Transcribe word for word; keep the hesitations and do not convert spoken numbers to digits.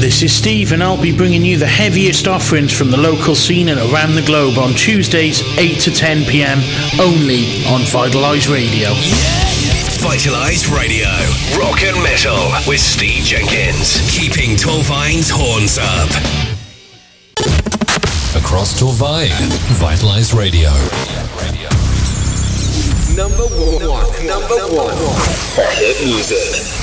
This is Steve, and I'll be bringing you the heaviest offerings from the local scene and around the globe on Tuesdays, eight to ten p.m, only on Vitalise Radio. Vitalise Radio. Rock and metal with Steve Jenkins. Keeping Torvine's horns up. Across Torvine, Vitalise Radio. Number one. Number one. Hit music.